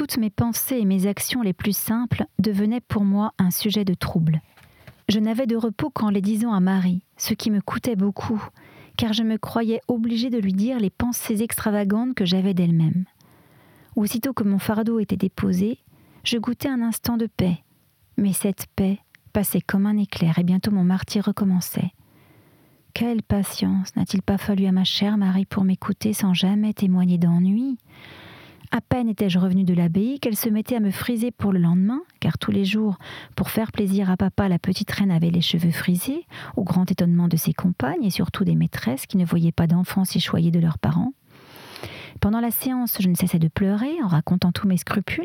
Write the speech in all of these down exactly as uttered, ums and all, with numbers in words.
Toutes mes pensées et mes actions les plus simples devenaient pour moi un sujet de trouble. Je n'avais de repos qu'en les disant à Marie, ce qui me coûtait beaucoup, car je me croyais obligée de lui dire les pensées extravagantes que j'avais d'elle-même. Aussitôt que mon fardeau était déposé, je goûtais un instant de paix. Mais cette paix passait comme un éclair et bientôt mon martyre recommençait. Quelle patience n'a-t-il pas fallu à ma chère Marie pour m'écouter sans jamais témoigner d'ennui ? À peine étais-je revenue de l'abbaye qu'elle se mettait à me friser pour le lendemain, car tous les jours, pour faire plaisir à papa, la petite reine avait les cheveux frisés, au grand étonnement de ses compagnes et surtout des maîtresses qui ne voyaient pas d'enfants si choyés de leurs parents. Pendant la séance, je ne cessais de pleurer en racontant tous mes scrupules.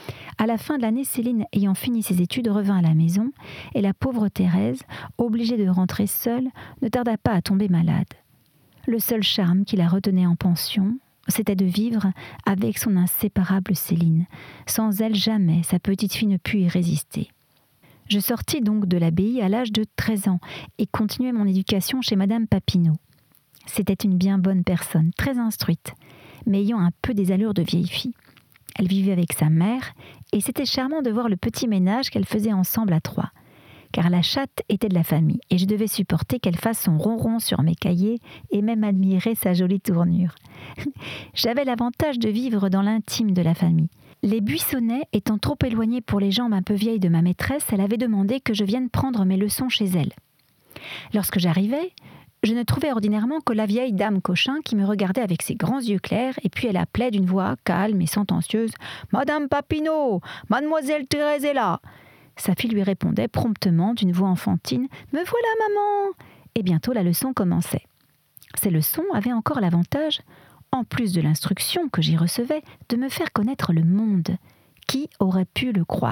À la fin de l'année, Céline, ayant fini ses études, revint à la maison et la pauvre Thérèse, obligée de rentrer seule, ne tarda pas à tomber malade. Le seul charme qui la retenait en pension, c'était de vivre avec son inséparable Céline. Sans elle, jamais sa petite fille ne put y résister. Je sortis donc de l'abbaye à l'âge de treize ans et continuai mon éducation chez Madame Papineau. C'était une bien bonne personne, très instruite, mais ayant un peu des allures de vieille fille. Elle vivait avec sa mère et c'était charmant de voir le petit ménage qu'elle faisait ensemble à trois. Car la chatte était de la famille et je devais supporter qu'elle fasse son ronron sur mes cahiers et même admirer sa jolie tournure. J'avais l'avantage de vivre dans l'intime de la famille. Les Buissonnets étant trop éloignés pour les jambes un peu vieilles de ma maîtresse, elle avait demandé que je vienne prendre mes leçons chez elle. Lorsque j'arrivais, je ne trouvais ordinairement que la vieille dame Cochin qui me regardait avec ses grands yeux clairs et puis elle appelait d'une voix calme et sentencieuse « Madame Papineau, mademoiselle Thérèse est là !» Sa fille lui répondait promptement d'une voix enfantine « Me voilà, maman !» Et bientôt la leçon commençait. Ces leçons avaient encore l'avantage, en plus de l'instruction que j'y recevais, de me faire connaître le monde. Qui aurait pu le croire ?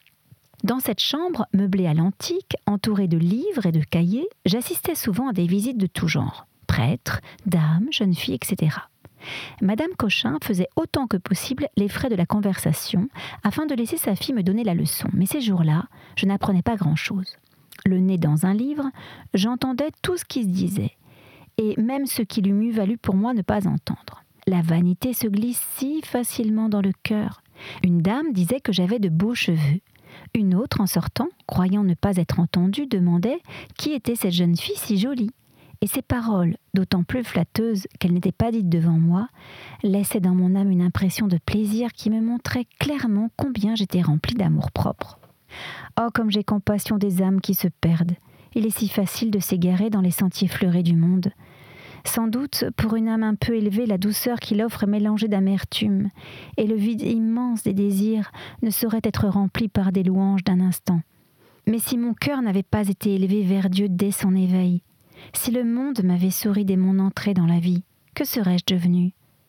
Dans cette chambre, meublée à l'antique, entourée de livres et de cahiers, j'assistais souvent à des visites de tout genre. Prêtres, dames, jeunes filles, et cetera. Madame Cochin faisait autant que possible les frais de la conversation afin de laisser sa fille me donner la leçon. Mais ces jours-là, je n'apprenais pas grand-chose. Le nez dans un livre, j'entendais tout ce qui se disait, et même ce qu'il eût mieux valu pour moi ne pas entendre. La vanité se glisse si facilement dans le cœur. Une dame disait que j'avais de beaux cheveux. Une autre, en sortant, croyant ne pas être entendue, demandait qui était cette jeune fille si jolie. Et ces paroles, d'autant plus flatteuses qu'elles n'étaient pas dites devant moi, laissaient dans mon âme une impression de plaisir qui me montrait clairement combien j'étais remplie d'amour-propre. Oh, comme j'ai compassion des âmes qui se perdent. Il est si facile de s'égarer dans les sentiers fleurés du monde. Sans doute, pour une âme un peu élevée, la douceur qu'il offre est mélangée d'amertume, et le vide immense des désirs ne saurait être rempli par des louanges d'un instant. Mais si mon cœur n'avait pas été élevé vers Dieu dès son éveil, si le monde m'avait souri dès mon entrée dans la vie, que serais-je devenue ?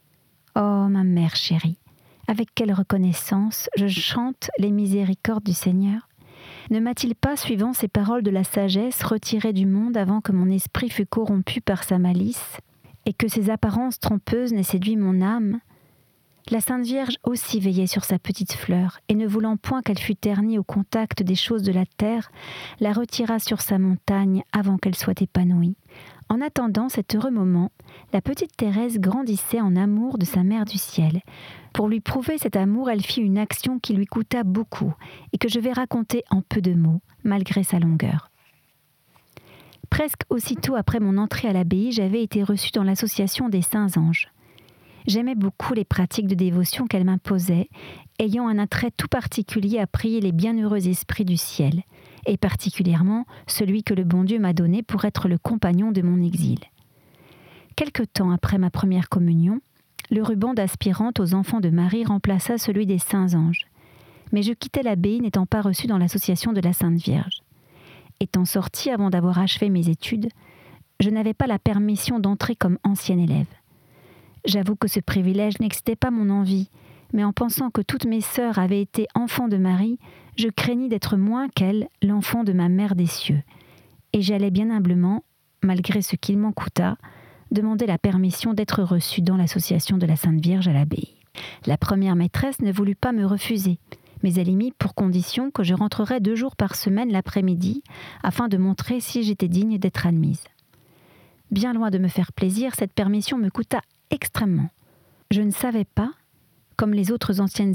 Oh, ma mère chérie, avec quelle reconnaissance je chante les miséricordes du Seigneur. Ne m'a-t-il pas, suivant ces paroles de la sagesse, retiré du monde avant que mon esprit fût corrompu par sa malice, et que ses apparences trompeuses n'aient séduit mon âme ? La Sainte Vierge aussi veillait sur sa petite fleur, et ne voulant point qu'elle fût ternie au contact des choses de la terre, la retira sur sa montagne avant qu'elle soit épanouie. En attendant cet heureux moment, la petite Thérèse grandissait en amour de sa mère du ciel. Pour lui prouver cet amour, elle fit une action qui lui coûta beaucoup, et que je vais raconter en peu de mots, malgré sa longueur. Presque aussitôt après mon entrée à l'abbaye, j'avais été reçue dans l'association des Saints Anges. J'aimais beaucoup les pratiques de dévotion qu'elle m'imposait, ayant un attrait tout particulier à prier les bienheureux esprits du ciel, et particulièrement celui que le bon Dieu m'a donné pour être le compagnon de mon exil. Quelque temps après ma première communion, le ruban d'aspirante aux enfants de Marie remplaça celui des Saints Anges, mais je quittais l'abbaye n'étant pas reçue dans l'association de la Sainte Vierge. Étant sortie avant d'avoir achevé mes études, je n'avais pas la permission d'entrer comme ancienne élève. J'avoue que ce privilège n'excitait pas mon envie, mais en pensant que toutes mes sœurs avaient été enfants de Marie, je craignis d'être moins qu'elles, l'enfant de ma mère des cieux. Et j'allais bien humblement, malgré ce qu'il m'en coûta, demander la permission d'être reçue dans l'association de la Sainte Vierge à l'abbaye. La première maîtresse ne voulut pas me refuser, mais elle y mit pour condition que je rentrerais deux jours par semaine l'après-midi, afin de montrer si j'étais digne d'être admise. Bien loin de me faire plaisir, cette permission me coûta extrêmement. Je ne savais pas, comme les autres anciennes